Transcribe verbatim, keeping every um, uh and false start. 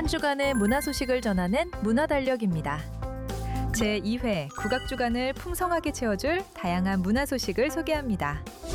한 주간의 문화 소식을 전하는 문화달력입니다. 제이 회 국악주간을 풍성하게 채워줄 다양한 문화 소식을 소개합니다.